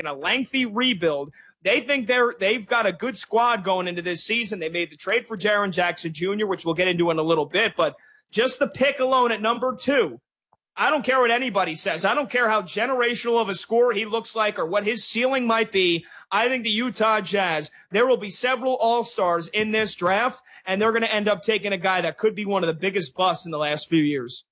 making a lengthy rebuild. They think they've got a good squad going into this season. They made the trade for Jaren Jackson Jr., which we'll get into in a little bit, but just the pick alone at number 2, I don't care what anybody says. I don't care how generational of a scorer he looks like or what his ceiling might be. I think the Utah Jazz, there will be several all-stars in this draft, and they're going to end up taking a guy that could be one of the biggest busts in the last few years.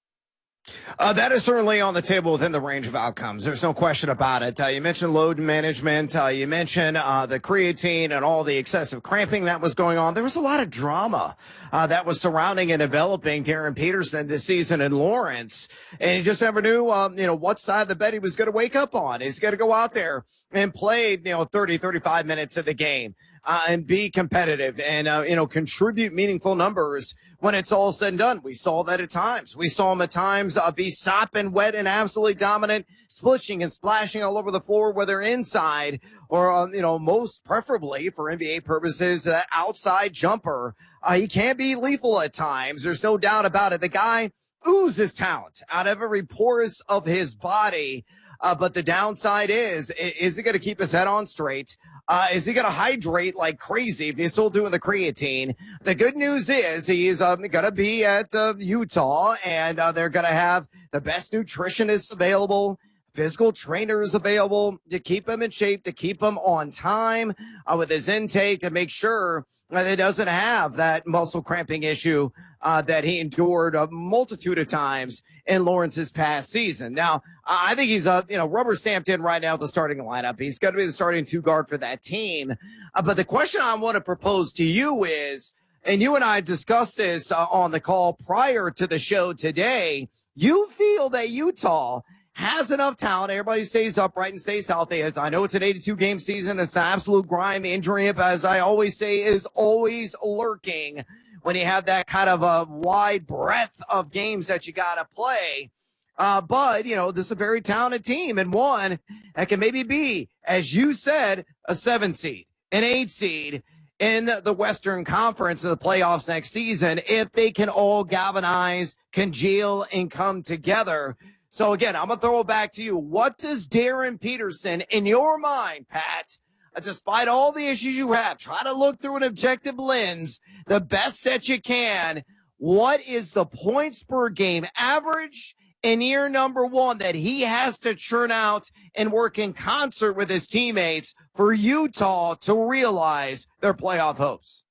That is certainly on the table within the range of outcomes. There's no question about it. You mentioned load management. You mentioned the creatine and all the excessive cramping that was going on. There was a lot of drama that was surrounding and developing Darren Peterson this season in Lawrence. And he just never knew, what side of the bed he was going to wake up on. He's going to go out there and play, 30, 35 minutes of the game. And be competitive and, contribute meaningful numbers when it's all said and done. We saw that at times. We saw him at times be sopping wet and absolutely dominant, splishing and splashing all over the floor, whether inside or, most preferably for NBA purposes, that outside jumper. He can be lethal at times. There's no doubt about it. The guy oozes talent out of every porous of his body. But the downside is he going to keep his head on straight? Is he going to hydrate like crazy if he's still doing the creatine? The good news is he's going to be at Utah, and they're going to have the best nutritionists available, physical trainers available to keep him in shape, to keep him on time with his intake, to make sure that he doesn't have that muscle cramping issue that he endured a multitude of times in Lawrence's past season. Now, I think he's rubber stamped in right now with the starting lineup. He's going to be the starting 2 guard for that team. But the question I want to propose to you is, and you and I discussed this on the call prior to the show today, you feel that Utah has enough talent. Everybody stays upright and stays healthy. I know it's an 82-game season. It's an absolute grind. The injury, as I always say, is always lurking when you have that kind of a wide breadth of games that you got to play. But, this is a very talented team, and one that can maybe be, as you said, a 7 seed, an 8 seed in the Western Conference in the playoffs next season if they can all galvanize, congeal, and come together. So, again, I'm going to throw it back to you. What does Darren Peterson, in your mind, Pat, despite all the issues you have, try to look through an objective lens, the best that you can, what is the points per game average in year number 1 that he has to churn out and work in concert with his teammates for Utah to realize their playoff hopes?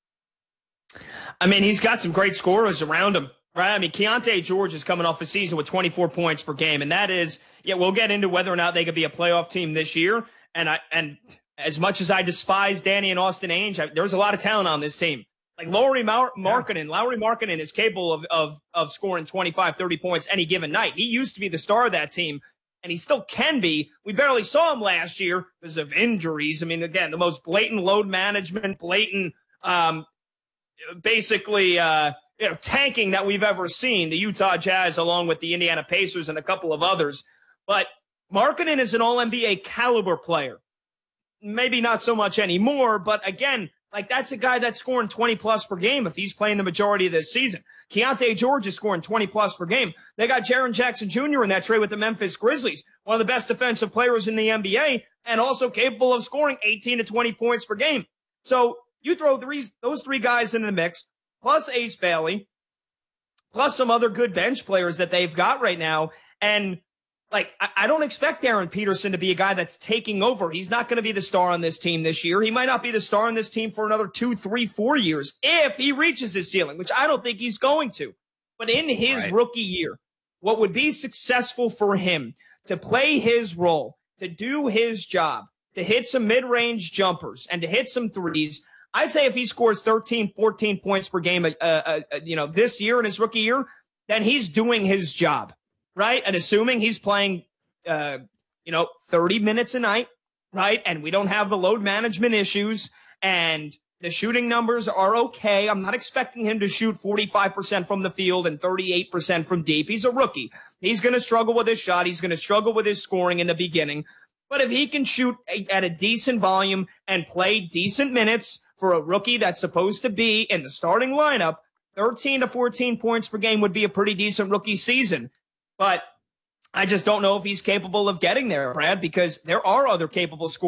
I mean, he's got some great scorers around him, right? I mean, Keontae George is coming off a season with 24 points per game, and that is, we'll get into whether or not they could be a playoff team this year, and as much as I despise Danny and Austin Ainge, there's a lot of talent on this team. Like Lauri Markkanen is capable of scoring 25, 30 points any given night. He used to be the star of that team, and he still can be. We barely saw him last year because of injuries. I mean, again, the most blatant load management, blatant, tanking that we've ever seen, the Utah Jazz along with the Indiana Pacers and a couple of others. But Markkanen is an all-NBA caliber player. Maybe not so much anymore, but again, that's a guy that's scoring 20-plus per game if he's playing the majority of this season. Keontae George is scoring 20-plus per game. They got Jaren Jackson Jr. in that trade with the Memphis Grizzlies, one of the best defensive players in the NBA, and also capable of scoring 18 to 20 points per game. So you throw those 3 guys into the mix, plus Ace Bailey, plus some other good bench players that they've got right now, and I don't expect Darren Peterson to be a guy that's taking over. He's not going to be the star on this team this year. He might not be the star on this team for another 2, 3, 4 years if he reaches his ceiling, which I don't think he's going to. But in his rookie year, what would be successful for him to play his role, to do his job, to hit some mid-range jumpers and to hit some threes, I'd say if he scores 13, 14 points per game, this year in his rookie year, then he's doing his job. Right? And assuming he's playing, 30 minutes a night, right? And we don't have the load management issues and the shooting numbers are okay. I'm not expecting him to shoot 45% from the field and 38% from deep. He's a rookie. He's going to struggle with his shot. He's going to struggle with his scoring in the beginning. But if he can shoot at a decent volume and play decent minutes for a rookie that's supposed to be in the starting lineup, 13 to 14 points per game would be a pretty decent rookie season. But I just don't know if he's capable of getting there, Brad, because there are other capable scorers